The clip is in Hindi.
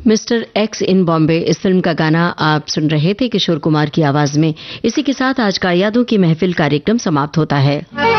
मिस्टर एक्स इन बॉम्बे, इस फिल्म का गाना आप सुन रहे थे किशोर कुमार की आवाज में। इसी के साथ आज का यादों की महफिल कार्यक्रम समाप्त होता है।